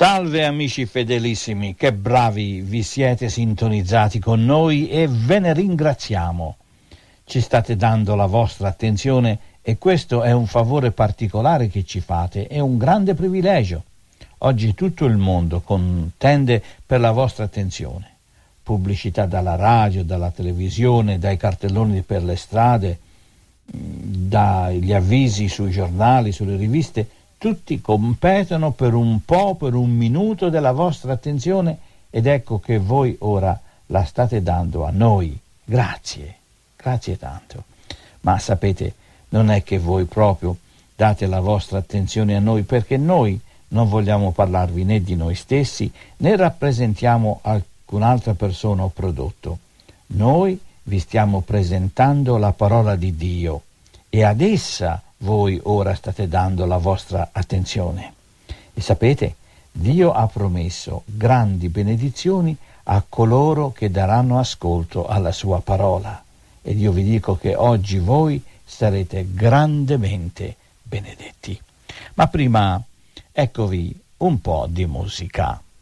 Salve amici fedelissimi, che bravi vi siete sintonizzati con noi e ve ne ringraziamo. Ci state dando la vostra attenzione e questo è un favore particolare che ci fate, è un grande privilegio. Oggi tutto il mondo contende per la vostra attenzione. Pubblicità dalla radio, dalla televisione, dai cartelloni per le strade, dagli avvisi sui giornali, sulle riviste, tutti competono per un minuto della vostra attenzione ed ecco che voi ora la state dando a noi. Grazie tanto. Ma sapete, non è che voi proprio date la vostra attenzione a noi perché noi non vogliamo parlarvi né di noi stessi né rappresentiamo alcun'altra persona o prodotto. Noi vi stiamo presentando la parola di Dio e ad essa voi ora state dando la vostra attenzione. E sapete, Dio ha promesso grandi benedizioni a coloro che daranno ascolto alla sua parola. Ed io vi dico che oggi voi sarete grandemente benedetti. Ma prima, eccovi un po' di musica.